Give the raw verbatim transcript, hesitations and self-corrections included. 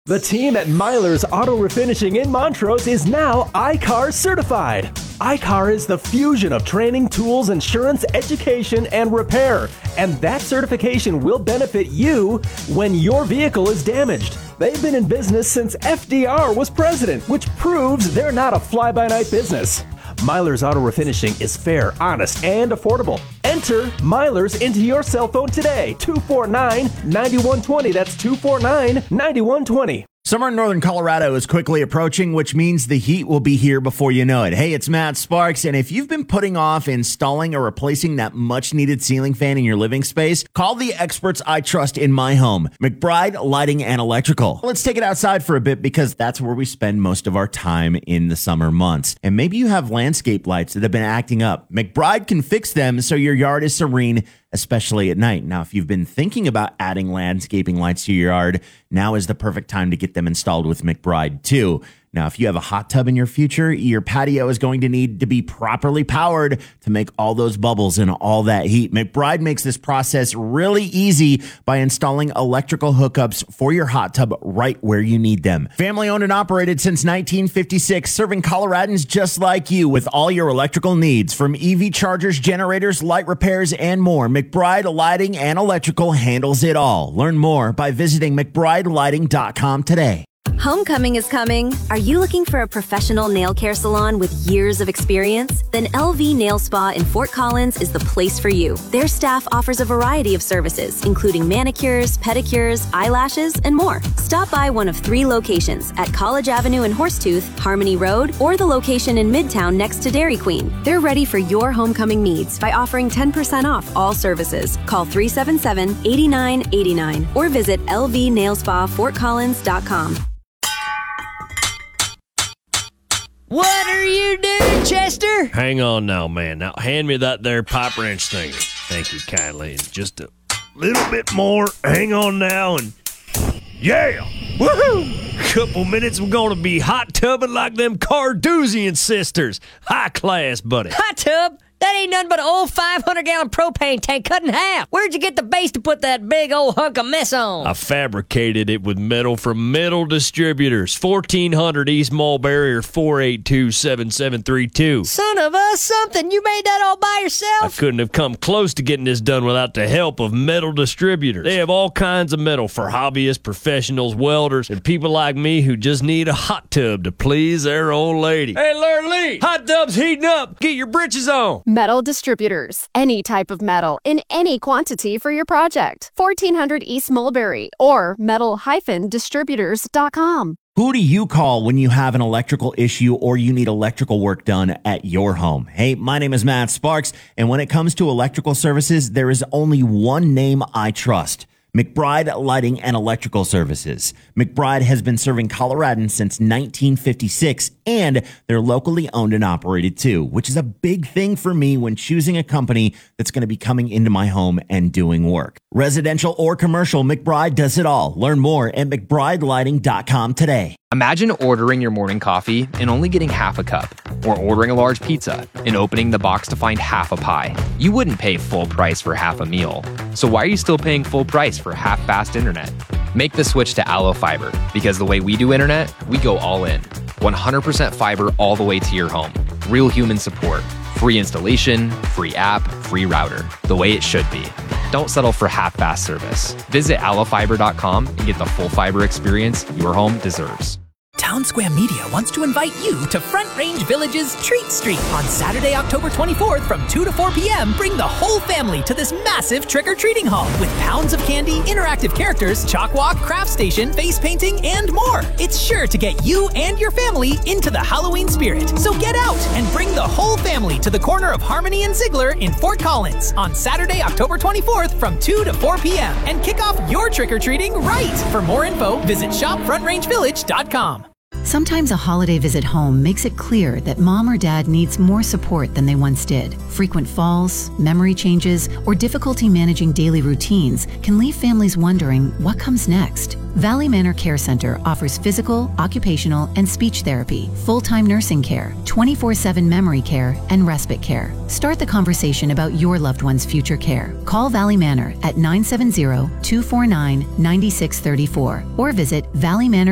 The team at Myler's Auto Refinishing in Montrose is now I C A R certified. I C A R is the fusion of training, tools, insurance, education, and repair. And that certification will benefit you when your vehicle is damaged. They've been in business since F D R was president, which proves they're not a fly-by-night business. Myler's Auto Refinishing is fair, honest, and affordable. Enter Myler's into your cell phone today. two four nine, nine one two zero. That's two four nine, nine one two zero. Summer in northern Colorado is quickly approaching, which means the heat will be here before you know it. Hey, it's Matt Sparks, and if you've been putting off installing or replacing that much-needed ceiling fan in your living space, call the experts I trust in my home, McBride Lighting and Electrical. Let's take it outside for a bit because that's where we spend most of our time in the summer months. And maybe you have landscape lights that have been acting up. McBride can fix them so your yard is serene, especially at night. Now, if you've been thinking about adding landscaping lights to your yard, now is the perfect time to get them installed with McBride too. Now, if you have a hot tub in your future, your patio is going to need to be properly powered to make all those bubbles and all that heat. McBride makes this process really easy by installing electrical hookups for your hot tub right where you need them. Family owned and operated since nineteen fifty-six, serving Coloradans just like you with all your electrical needs. From E V chargers, generators, light repairs, and more, McBride Lighting and Electrical handles it all. Learn more by visiting McBride Lighting dot com today. Homecoming is coming. Are you looking for a professional nail care salon with years of experience? Then L V Nail Spa in Fort Collins is the place for you. Their staff offers a variety of services, including manicures, pedicures, eyelashes, and more. Stop by one of three locations at College Avenue in Horsetooth, Harmony Road, or the location in Midtown next to Dairy Queen. They're ready for your homecoming needs by offering ten percent off all services. Call three seven seven, eight nine eight nine or visit L V Nail Spa Fort Collins dot com. What are you doing, Chester? Hang on now, man. Now, hand me that there pipe wrench thing. Thank you kindly. And just a little bit more. Hang on now, and yeah! Woohoo! Couple minutes, we're gonna be hot tubbing like them Carduzian sisters. High class, buddy. Hot tub? That ain't nothing but an old five hundred gallon propane tank cut in half. Where'd you get the base to put that big old hunk of mess on? I fabricated it with metal from Metal Distributors. fourteen hundred East Mulberry or four eight two, seven seven three two. Son of a something. You made that all by I yourself? couldn't have come close to getting this done without the help of Metal Distributors. They have all kinds of metal for hobbyists, professionals, welders, and people like me who just need a hot tub to please their old lady. Hey, Larry Lee, hot tub's heating up. Get your britches on. Metal Distributors. Any type of metal in any quantity for your project. fourteen hundred East Mulberry or metal dash distributors dot com. Who do you call when you have an electrical issue or you need electrical work done at your home? Hey, my name is Matt Sparks, and when it comes to electrical services, there is only one name I trust. McBride Lighting and Electrical Services. McBride has been serving Coloradans since nineteen fifty-six, and they're locally owned and operated too, which is a big thing for me when choosing a company that's going to be coming into my home and doing work. Residential or commercial, McBride does it all. Learn more at McBride Lighting dot com today. Imagine ordering your morning coffee and only getting half a cup, or ordering a large pizza and opening the box to find half a pie. You wouldn't pay full price for half a meal. So why are you still paying full price for half-fast internet? Make the switch to Allo Fiber, because the way we do internet, we go all in. one hundred percent fiber all the way to your home. Real human support. Free installation, free app, free router. The way it should be. Don't settle for half-fast service. Visit allo fiber dot com and get the full fiber experience your home deserves. Town Square Media wants to invite you to Front Range Village's Treat Street on Saturday, October twenty-fourth from two to four p.m. Bring the whole family to this massive trick-or-treating haul with pounds of candy, interactive characters, chalk walk, craft station, face painting, and more. It's sure to get you and your family into the Halloween spirit. So get out and bring the whole family to the corner of Harmony and Ziegler in Fort Collins on Saturday, October twenty-fourth from two to four p.m. and kick off your trick-or-treating right. For more info, visit shop front range village dot com. Sometimes a holiday visit home makes it clear that mom or dad needs more support than they once did. Frequent falls, memory changes, or difficulty managing daily routines can leave families wondering what comes next. Valley Manor Care Center offers physical, occupational, and speech therapy, full-time nursing care, twenty-four seven memory care, and respite care. Start the conversation about your loved one's future care. Call Valley Manor at nine seven zero, two four nine, nine six three four or visit valley manor